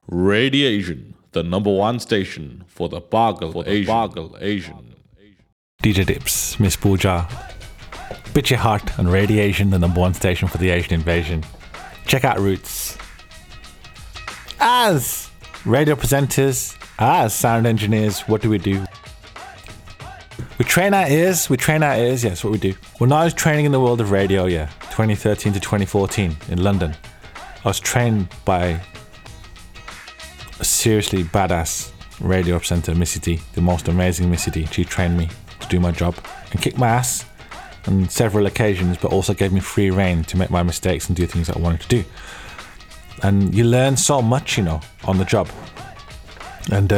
Radiation, the number one station for the Bargal Asian. DJ Dips, Miss Pooja, Bitchy Heart and Radiation, the number one station for the Asian invasion. Check out Roots. As radio presenters, as sound engineers, what do? We train our ears, yes, that's what we do. When I was training in the world of radio, 2013 to 2014 in London, I was trained by a seriously badass radio presenter, Missy D, the most amazing Missy D. She trained me to do my job and kicked my ass on several occasions, but also gave me free rein to make my mistakes and do things that I wanted to do. And you learn so much, on the job. And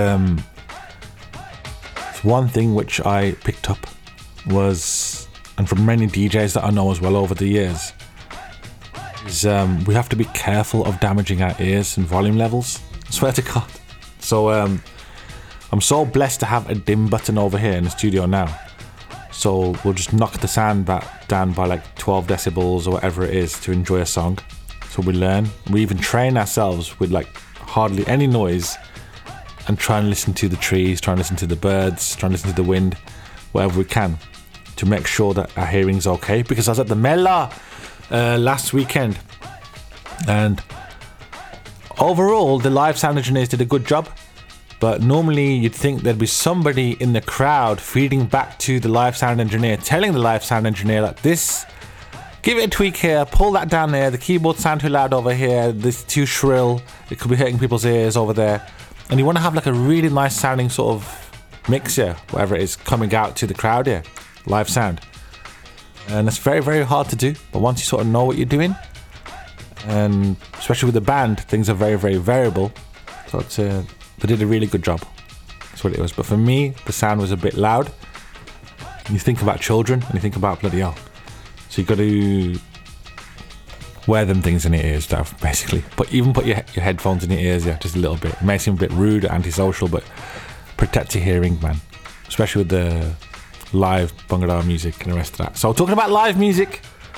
one thing which I picked up was, and from many DJs that I know as well over the years, is we have to be careful of damaging our ears and volume levels. I swear to God. So I'm so blessed to have a dim button over here in the studio now. So we'll just knock the sound back down by like 12 decibels or whatever it is to enjoy a song. So we learn. We even train ourselves with like hardly any noise and try and listen to the trees, try and listen to the birds, try and listen to the wind, whatever we can to make sure that our hearing's okay. Because I was at the Mela last weekend, and overall the live sound engineers did a good job, but normally you'd think there'd be somebody in the crowd feeding back to the live sound engineer, telling the live sound engineer like this, give it a tweak here, pull that down there, the keyboards sound too loud over here, this too shrill, it could be hurting people's ears over there. And you want to have like a really nice sounding sort of mix here, whatever it is, coming out to the crowd here, live sound. And it's very, very hard to do, but once you sort of know what you're doing, and especially with the band, things are very, very variable. So they did a really good job. That's what it was. But for me, the sound was a bit loud. And you think about children, and you think about bloody hell. So you got to wear them things in your ears, basically. But even put your headphones in your ears, just a little bit. It may seem a bit rude, antisocial, but protect your hearing, man. Especially with the live Bhangra music and the rest of that. So talking about live music,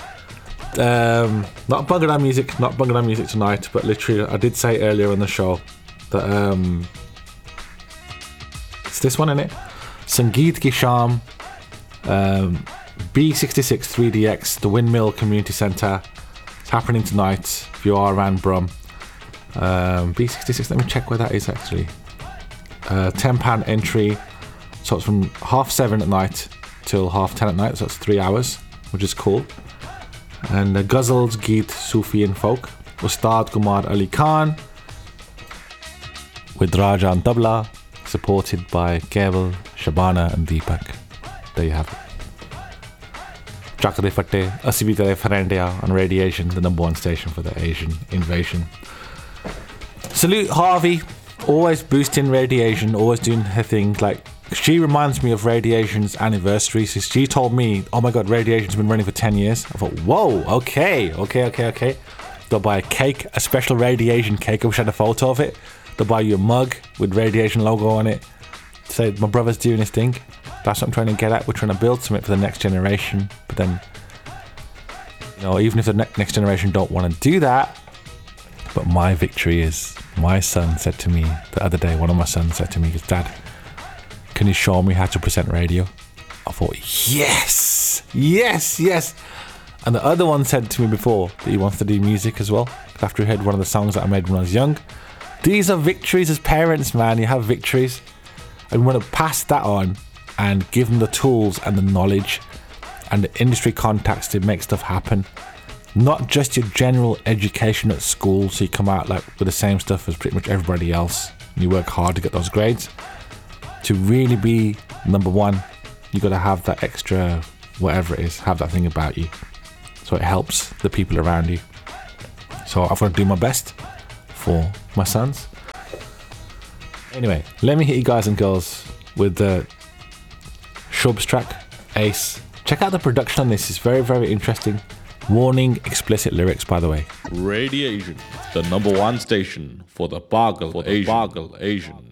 not Bhangra music tonight, but literally I did say earlier in the show that it's this one, innit? Sangeet Ki Sham, B66 3DX, the Windmill Community Centre. It's happening tonight if you are around Brum. B66, let me check where that is actually. £10 entry, so it's from 7:30 at night till 10:30 at night, so it's 3 hours, which is cool. And Ghazals, Geet, Sufi and Folk. Ustad Kumar Ali Khan with Raja and Tabla, supported by Keval, Shabana and Deepak. There you have it. Chakre Fatte, Asibita Farandia on Radiation, the number one station for the Asian invasion. Salute Harvey, always boosting Radiation, always doing her thing. Like, she reminds me of Radiation's anniversary. So she told me, oh my God, Radiation's been running for 10 years. I thought, whoa, okay. They'll buy a cake, a special Radiation cake. I wish I had a photo of it. They'll buy you a mug with Radiation logo on it. Say, my brother's doing his thing. That's what I'm trying to get at. We're trying to build something for the next generation. But then, even if the next generation don't want to do that, but my victory is, my son said to me the other day, one of my sons said to me, Dad, can you show me how to present radio? I thought, yes. And the other one said to me before that he wants to do music as well, after he heard one of the songs that I made when I was young. These are victories as parents, man. You have victories. And we want to pass that on and give them the tools and the knowledge and the industry contacts to make stuff happen. Not just your general education at school, so you come out like with the same stuff as pretty much everybody else and you work hard to get those grades. To really be number one, you got to have that extra whatever it is, have that thing about you, so it helps the people around you. So I've got to do my best for my sons. Anyway, let me hit you guys and girls with the Shubs track, Ace. Check out the production on this, it's very, very interesting. Warning, explicit lyrics, by the way. Radiation, the number one station for the Bargal Asian.